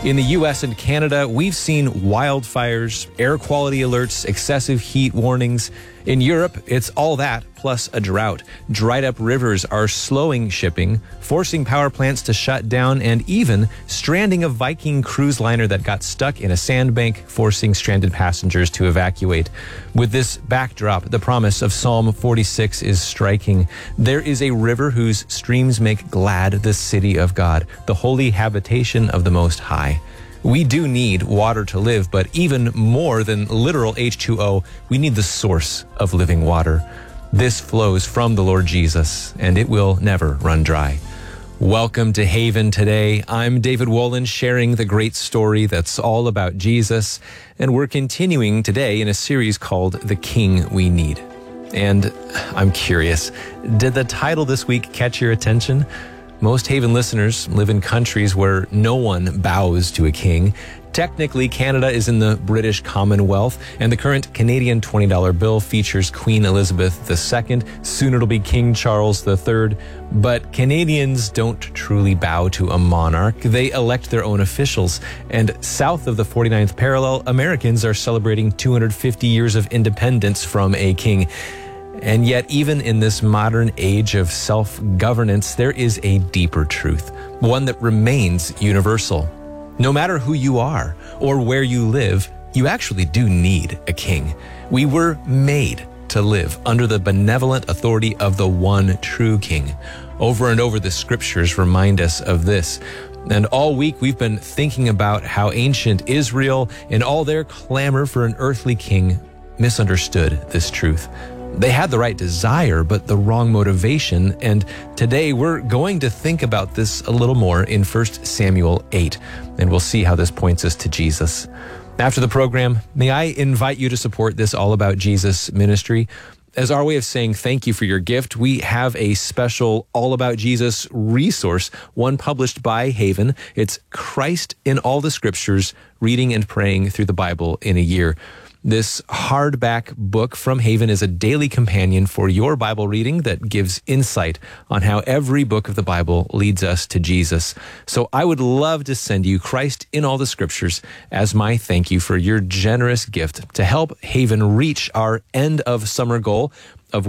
In the U.S. and Canada, we've seen wildfires, air quality alerts, excessive heat warnings. In Europe, it's all that plus a drought. Dried up rivers are slowing shipping, forcing power plants to shut down, and even stranding a Viking cruise liner that got stuck in a sandbank, forcing stranded passengers to evacuate. With this backdrop, the promise of Psalm 46 is striking. There is a river whose streams make glad the city of God, the holy habitation of the Most High. We do need water to live, but even more than literal H2O, we need the source of living water. This flows from the Lord Jesus, and it will never run dry. Welcome to Haven today. I'm David Wolin, sharing the great story that's all about Jesus, and we're continuing today in a series called The King We Need. And I'm curious, did the title this week catch your attention? Most Haven listeners live in countries where no one bows to a king. Technically, Canada is in the British Commonwealth, and the current Canadian $20 bill features Queen Elizabeth II. Soon it'll be King Charles III. But Canadians don't truly bow to a monarch. They elect their own officials. And south of the 49th parallel, Americans are celebrating 250 years of independence from a king. And yet, even in this modern age of self-governance, there is a deeper truth, one that remains universal. No matter who you are or where you live, you actually do need a king. We were made to live under the benevolent authority of the one true king. Over and over, the scriptures remind us of this. And all week, we've been thinking about how ancient Israel, in all their clamor for an earthly king, misunderstood this truth. They had the right desire, but the wrong motivation. And today we're going to think about this a little more in 1 Samuel 8, and we'll see how this points us to Jesus. After the program, may I invite you to support this All About Jesus ministry. As our way of saying thank you for your gift, we have a special All About Jesus resource, one published by Haven. It's Christ in All the Scriptures, Reading and Praying Through the Bible in a Year. This hardback book from Haven is a daily companion for your Bible reading that gives insight on how every book of the Bible leads us to Jesus. So I would love to send you Christ in All the Scriptures as my thank you for your generous gift to help Haven reach our end of summer goal of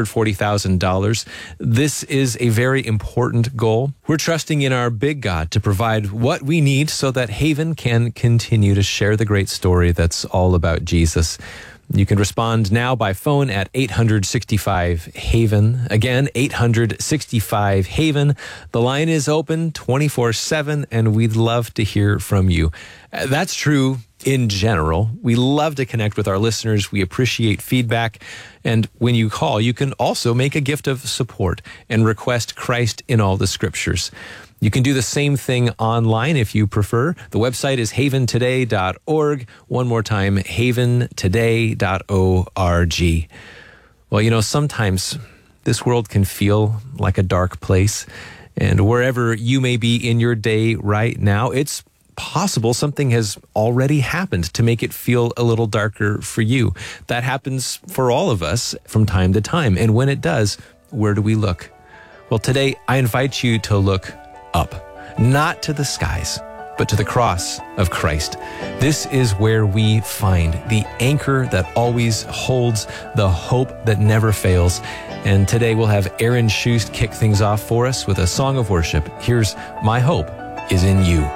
$140,000. This is a very important goal. We're trusting in our big God to provide what we need so that Haven can continue to share the great story that's all about Jesus. You can respond now by phone at 865-HAVEN. Again, 865-HAVEN. The line is open 24/7, and we'd love to hear from you. That's true in general. We love to connect with our listeners. We appreciate feedback. And when you call, you can also make a gift of support and request Christ in All the Scriptures. You can do the same thing online if you prefer. The website is haventoday.org. One more time, haventoday.org. Well, sometimes this world can feel like a dark place. And wherever you may be in your day right now, it's possible something has already happened to make it feel a little darker for you. That happens for all of us from time to time. And when it does, where do we look? Well, today I invite you to look up, not to the skies, but to the cross of Christ. This is where we find the anchor that always holds, the hope that never fails. And today we'll have Aaron Schust kick things off for us with a song of worship. Here's My Hope Is in You.